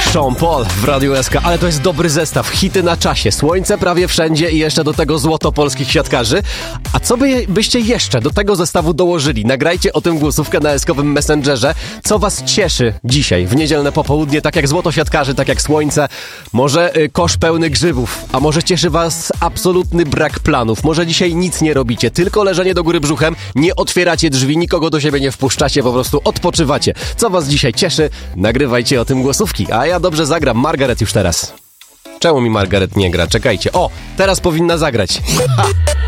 Sean Paul w Radiu SK, ale to jest dobry zestaw. Hity na czasie, słońce prawie wszędzie i jeszcze do tego złoto polskich siatkarzy. A co byście jeszcze do tego zestawu dołożyli? Nagrajcie o tym głosówkę na eskowym Messengerze. Co was cieszy dzisiaj, w niedzielne popołudnie, tak jak złoto siatkarzy, tak jak słońce? Może kosz pełny grzybów, a może cieszy was absolutny brak planów? Może dzisiaj nic nie robicie, tylko leżenie do góry brzuchem, nie otwieracie drzwi, nikogo do siebie nie wpuszczacie, po prostu odpoczywacie. Co was dzisiaj cieszy? Nagrywajcie o tym głosówki. A ja dobrze zagram. Margaret już teraz. Czemu mi Margaret nie gra? Czekajcie. O, teraz powinna zagrać. Ha!